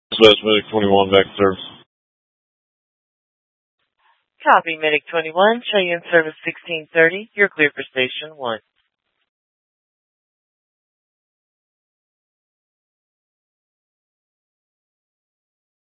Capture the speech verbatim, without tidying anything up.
Dispatch Medic twenty-one, back to service. Copy, Medic twenty-one. Show you in service sixteen thirty. You're clear for Station one.